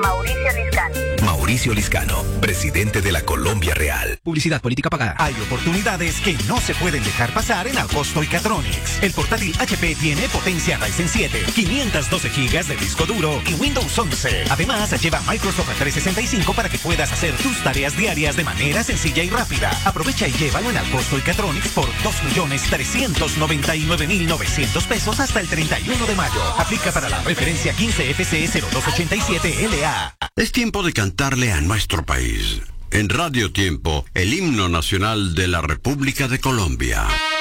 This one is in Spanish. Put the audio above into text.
Mauricio Liscano. Mauricio Liscano, presidente de la Colombia Real. Publicidad política pagada. Hay oportunidades que no se pueden dejar pasar en Alcosto y Catronics. El portátil HP tiene potencia Ryzen 7, 512 GB de disco duro y Windows 11. Además, lleva Microsoft 365 para que puedas hacer tus tareas diarias de manera sencilla y rápida. Aprovecha y llévalo en Alcosto y Catronics por 2.399.900 pesos hasta el 31 de mayo. Aplica para la referencia 15FC0287LA. Es tiempo de cantarle a nuestro país. En Radio Tiempo, el himno nacional de la República de Colombia.